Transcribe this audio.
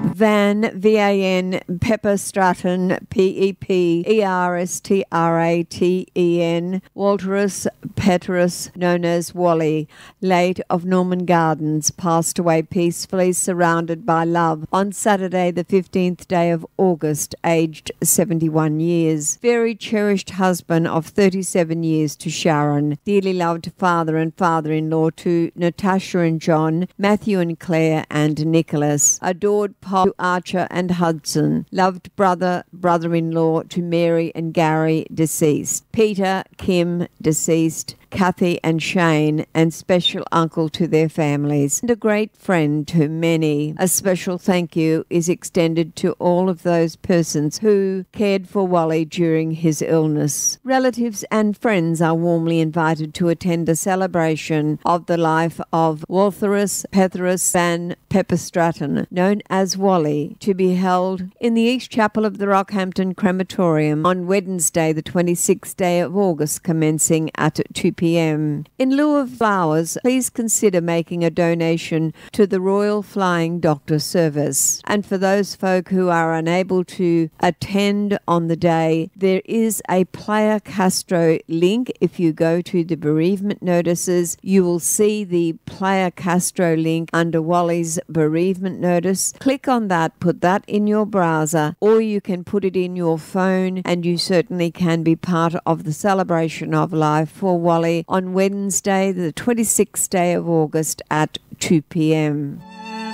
Van, V-A-N, Pepper Stratton, P-E-P-E-R-S-T-R-A-T-E-N, Walterus Petrus, known as Wally, late of Norman Gardens, passed away peacefully surrounded by love on Saturday the 15th day of August, aged 71 years. Very cherished husband of 37 years to Sharon, dearly loved father and father-in-law to Natasha and John, Matthew and Claire and Nicholas, adored Paul to Archer and Hudson, loved brother, brother-in-law to Mary and Gary, deceased, Peter, Kim, deceased, Kathy and Shane, and special uncle to their families, and a great friend to many. A special thank you is extended to all of those persons who cared for Wally during his illness. Relatives and friends are warmly invited to attend a celebration of the life of Walterus Petrus Van Pepper Stratton, known as Wally, to be held in the East Chapel of the Rockhampton Crematorium on Wednesday, the 26th day of August, commencing at 2 p.m. In lieu of flowers, please consider making a donation to the Royal Flying Doctor Service. And for those folk who are unable to attend on the day, there is a Playa Castro link. If you go to the bereavement notices, you will see the Playa Castro link under Wally's bereavement notice. Click on that, put that in your browser, or you can put it in your phone, and you certainly can be part of the celebration of life for Wally on Wednesday, the 26th day of August at 2 p.m.